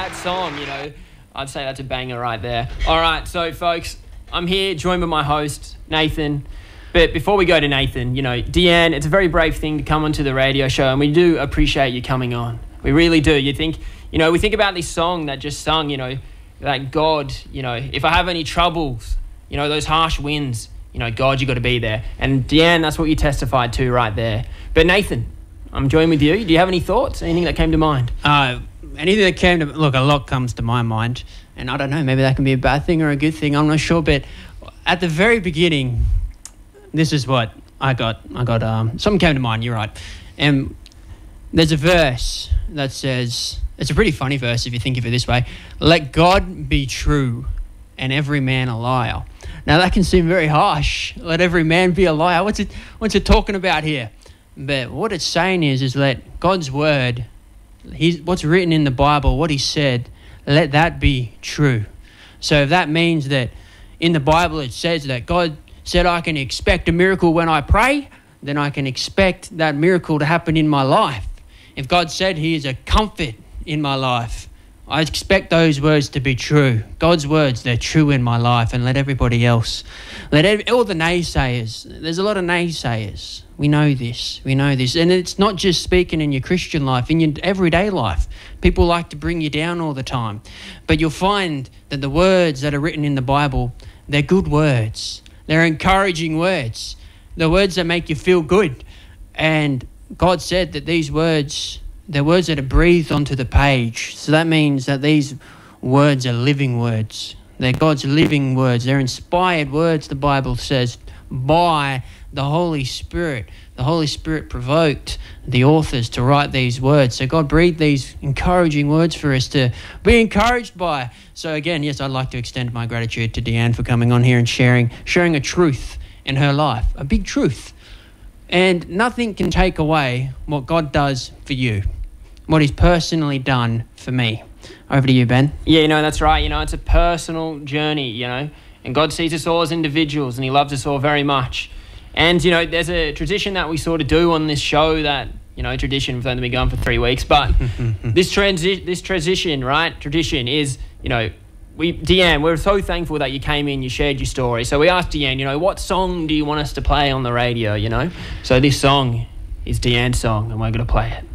that song, I'd say that's a banger right there. All right, so folks, I'm here joined by my host, Nathan. But before we go to Nathan, Deanne, it's a very brave thing to come onto the radio show, and we do appreciate you coming on. We really do. We think about this song that just sung, that God, if I have any troubles, those harsh winds, God, you got to be there. And Deanne, that's what you testified to right there. But Nathan, I'm joined with you. Do you have any thoughts? Anything that came to mind? Anything that came to... Look, a lot comes to my mind. And I don't know, maybe that can be a bad thing or a good thing. I'm not sure. But at the very beginning, this is what I got. Something came to mind, you're right. And there's a verse that says... It's a pretty funny verse if you think of it this way. Let God be true and every man a liar. Now, that can seem very harsh. Let every man be a liar. What's it talking about here? But what it's saying is let God's word, what's written in the Bible, what he said, let that be true. So if that means that in the Bible it says that God said I can expect a miracle when I pray, then I can expect that miracle to happen in my life. If God said he is a comfort in my life, I expect those words to be true. God's words, they're true in my life, and let everybody else, all the naysayers, there's a lot of naysayers. We know this. And it's not just speaking in your Christian life, in your everyday life. People like to bring you down all the time. But you'll find that the words that are written in the Bible, they're good words. They're encouraging words. They're words that make you feel good. And God said that these words... They're words that are breathed onto the page. So that means that these words are living words. They're God's living words. They're inspired words, the Bible says, by the Holy Spirit. The Holy Spirit provoked the authors to write these words. So God breathed these encouraging words for us to be encouraged by. So again, yes, I'd like to extend my gratitude to Deanne for coming on here and sharing a truth in her life, a big truth. And nothing can take away what God does for you, what he's personally done for me. Over to you, Ben. Yeah, that's right. It's a personal journey, and God sees us all as individuals, and he loves us all very much. And, there's a tradition that we sort of do on this show that, tradition, we've only been going for 3 weeks, but this tradition is, Deanne, we're so thankful that you came in, you shared your story. So we asked Deanne, what song do you want us to play on the radio, So this song is Deanne's song, and we're going to play it.